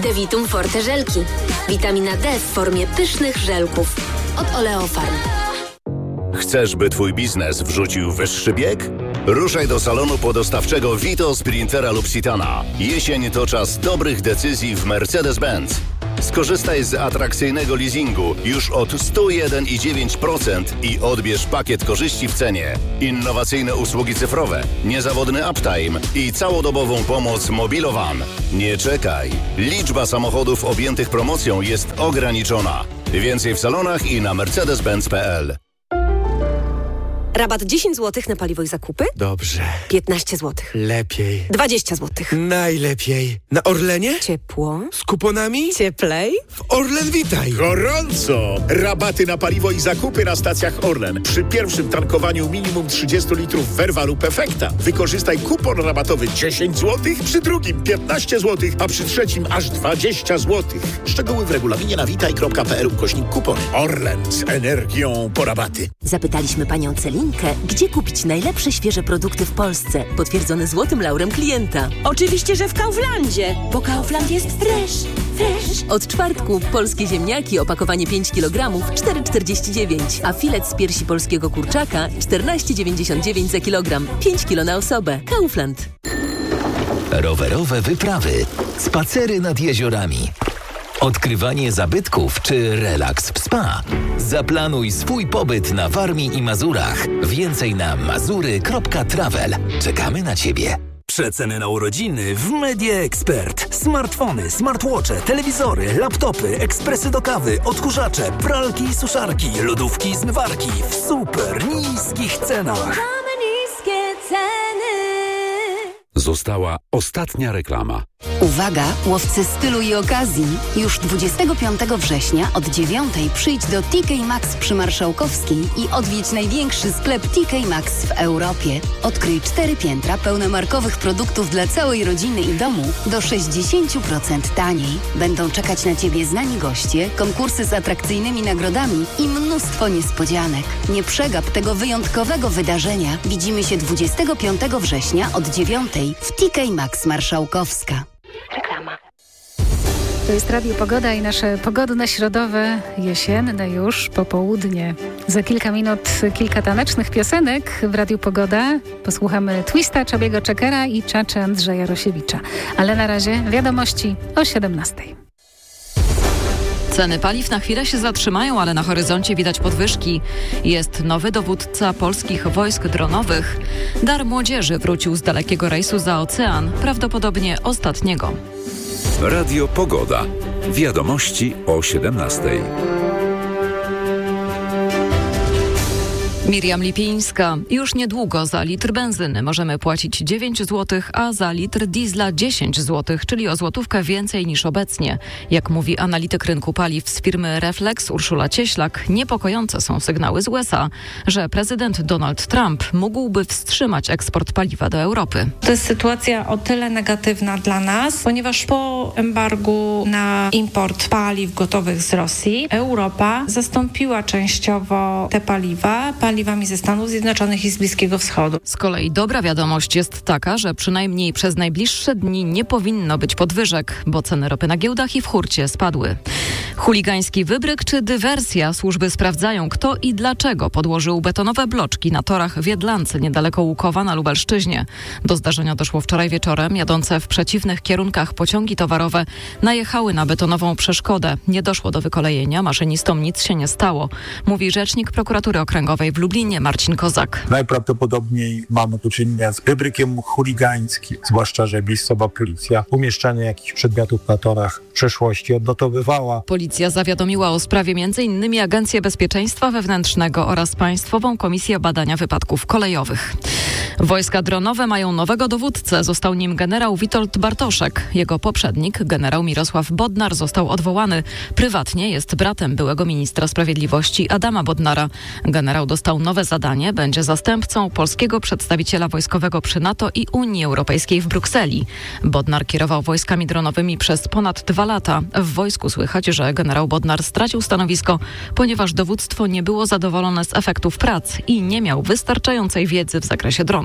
Devitum Forte żelki. Witamina D w formie pysznych żelków. Od Oleofarm. Chcesz, by twój biznes wrzucił wyższy bieg? Ruszaj do salonu podostawczego Vito, Sprintera lub Citana. Jesień to czas dobrych decyzji w Mercedes-Benz. Skorzystaj z atrakcyjnego leasingu już od 101,9% i odbierz pakiet korzyści w cenie. Innowacyjne usługi cyfrowe, niezawodny uptime i całodobową pomoc Mobilowan. Nie czekaj. Liczba samochodów objętych promocją jest ograniczona. Więcej w salonach i na mercedes-benz.pl. Rabat 10 zł na paliwo i zakupy? Dobrze. 15 zł. Lepiej. 20 zł. Najlepiej. Na Orlenie? Ciepło. Z kuponami? Cieplej. W Orlen Witaj. Gorąco! Rabaty na paliwo i zakupy na stacjach Orlen. Przy pierwszym tankowaniu minimum 30 litrów Verva lub Efekta. Wykorzystaj kupon rabatowy 10 zł, przy drugim 15 zł, a przy trzecim aż 20 zł. Szczegóły w regulaminie na witaj.pl/kupon. Orlen z energią po rabaty. Zapytaliśmy panią Celinkę, gdzie kupić najlepsze świeże produkty w Polsce, potwierdzone złotym laurem klienta. Oczywiście, że w Kauflandzie, bo Kaufland jest fresh. Od czwartku polskie ziemniaki, opakowanie 5 kg, 4,49, a filet z piersi polskiego kurczaka 14,99 za kilogram, 5 kg na osobę. Kaufland. Rowerowe wyprawy, spacery nad jeziorami, odkrywanie zabytków czy relaks w spa. Zaplanuj swój pobyt na Warmii i Mazurach. Więcej na mazury.travel. Czekamy na Ciebie. Przeceny na urodziny w Media Expert. Smartfony, smartwatche, telewizory, laptopy, ekspresy do kawy, odkurzacze, pralki i suszarki, lodówki i zmywarki w super niskich cenach. Mamy niskie ceny. Została ostatnia reklama. Uwaga, łowcy stylu i okazji. Już 25 września od 9:00 przyjdź do TK Maxx przy Marszałkowskiej i odwiedź największy sklep TK Maxx w Europie. Odkryj 4 piętra pełne markowych produktów dla całej rodziny i domu do 60% taniej. Będą czekać na Ciebie znani goście, konkursy z atrakcyjnymi nagrodami i mnóstwo niespodzianek. Nie przegap tego wyjątkowego wydarzenia. Widzimy się 25 września od 9:00 w TK Maxx Marszałkowska. Reklama. To jest Radio Pogoda i nasze pogodne, środowe, jesienne już popołudnie. Za kilka minut kilka tanecznych piosenek w Radiu Pogoda. Posłuchamy Twista, Czabiego Czekera i Czaczy Andrzeja Rosiewicza. Ale na razie wiadomości o 17:00. Ceny paliw na chwilę się zatrzymają, ale na horyzoncie widać podwyżki. Jest nowy dowódca polskich wojsk dronowych. Dar młodzieży wrócił z dalekiego rejsu za ocean, prawdopodobnie ostatniego. Radio Pogoda. Wiadomości o 17:00. Miriam Lipińska. Już niedługo za litr benzyny możemy płacić 9 zł, a za litr diesla 10 zł, czyli o złotówkę więcej niż obecnie. Jak mówi analityk rynku paliw z firmy Reflex Urszula Cieślak, niepokojące są sygnały z USA, że prezydent Donald Trump mógłby wstrzymać eksport paliwa do Europy. To jest sytuacja o tyle negatywna dla nas, ponieważ po embargu na import paliw gotowych z Rosji Europa zastąpiła częściowo te paliwami ze Stanów Zjednoczonych i z Bliskiego Wschodu. Z kolei dobra wiadomość jest taka, że przynajmniej przez najbliższe dni nie powinno być podwyżek, bo ceny ropy na giełdach i w hurcie spadły. Chuligański wybryk czy dywersja? Służby sprawdzają, kto i dlaczego podłożył betonowe bloczki na torach w Jedlance, niedaleko Łukowa na Lubelszczyźnie. Do zdarzenia doszło wczoraj wieczorem. Jadące w przeciwnych kierunkach pociągi towarowe najechały na betonową przeszkodę. Nie doszło do wykolejenia, maszynistom nic się nie stało, mówi rzecznik prokuratury okręgowej w Lublinie Marcin Kozak. Najprawdopodobniej mamy do czynienia z wybrykiem chuligańskim, zwłaszcza że miejscowa policja umieszczanie jakichś przedmiotów na torach w przeszłości odnotowywała. Policja zawiadomiła o sprawie m.in. Agencję Bezpieczeństwa Wewnętrznego oraz Państwową Komisję Badania Wypadków Kolejowych. Wojska dronowe mają nowego dowódcę. Został nim generał Witold Bartoszek. Jego poprzednik, generał Mirosław Bodnar, został odwołany. Prywatnie jest bratem byłego ministra sprawiedliwości Adama Bodnara. Generał dostał nowe zadanie. Będzie zastępcą polskiego przedstawiciela wojskowego przy NATO i Unii Europejskiej w Brukseli. Bodnar kierował wojskami dronowymi przez ponad 2 lata. W wojsku słychać, że generał Bodnar stracił stanowisko, ponieważ dowództwo nie było zadowolone z efektów prac i nie miał wystarczającej wiedzy w zakresie dronów.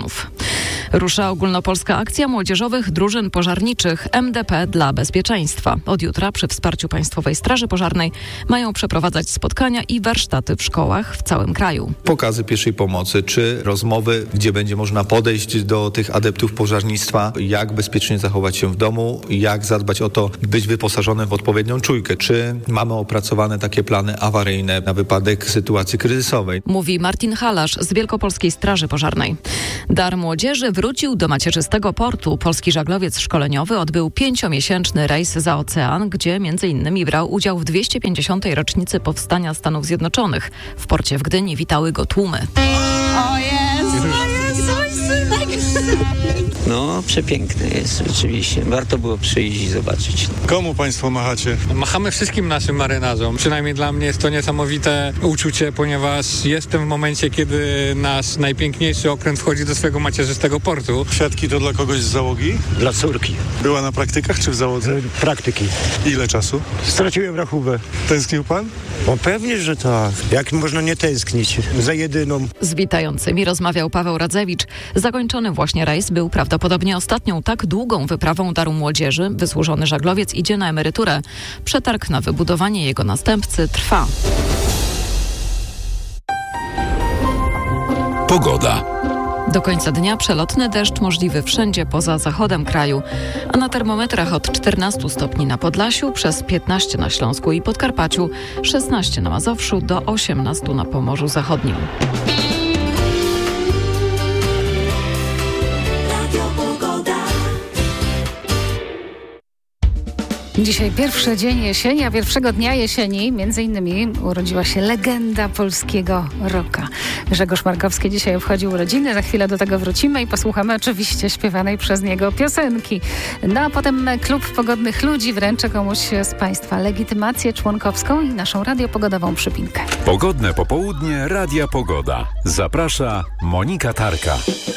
milionów. Rusza ogólnopolska akcja młodzieżowych drużyn pożarniczych MDP dla bezpieczeństwa. Od jutra przy wsparciu Państwowej Straży Pożarnej mają przeprowadzać spotkania i warsztaty w szkołach w całym kraju. Pokazy pierwszej pomocy, czy rozmowy, gdzie będzie można podejść do tych adeptów pożarnictwa, jak bezpiecznie zachować się w domu, jak zadbać o to, być wyposażonym w odpowiednią czujkę, czy mamy opracowane takie plany awaryjne na wypadek sytuacji kryzysowej. Mówi Martin Halasz z Wielkopolskiej Straży Pożarnej. Dar młodzieży wrócił do macierzystego portu. Polski żaglowiec szkoleniowy odbył 5-miesięczny rejs za ocean, gdzie m.in. brał udział w 250. rocznicy powstania Stanów Zjednoczonych. W porcie w Gdyni witały go tłumy. O Jezu, mój synek! No, przepiękny jest rzeczywiście. Warto było przyjść i zobaczyć. Komu państwo machacie? Machamy wszystkim naszym marynarzom. Przynajmniej dla mnie jest to niesamowite uczucie, ponieważ jestem w momencie, kiedy nasz najpiękniejszy okręt wchodzi do swojego macierzystego portu. Kwiatki to dla kogoś z załogi? Dla córki. Była na praktykach czy w załodze? Praktyki. Ile czasu? Straciłem rachubę. Tęsknił pan? No pewnie, że tak. Jak można nie tęsknić za jedyną. Z witającymi rozmawiał Paweł Radzewicz. Zakończony właśnie rejs był prawdopodobnie ostatnią tak długą wyprawą daru młodzieży. Wysłużony żaglowiec idzie na emeryturę. Przetarg na wybudowanie jego następcy trwa. Pogoda. Do końca dnia przelotny deszcz możliwy wszędzie poza zachodem kraju, a na termometrach od 14 stopni na Podlasiu, przez 15 na Śląsku i Podkarpaciu, 16 na Mazowszu, do 18 na Pomorzu Zachodnim. Dzisiaj pierwszy dzień jesieni, a pierwszego dnia jesieni między innymi urodziła się legenda polskiego rocka. Grzegorz Markowski dzisiaj obchodził urodziny, za chwilę do tego wrócimy i posłuchamy oczywiście śpiewanej przez niego piosenki. No a potem Klub Pogodnych Ludzi wręczy komuś z Państwa legitymację członkowską i naszą radiopogodową przypinkę. Pogodne popołudnie Radia Pogoda. Zaprasza Monika Tarka.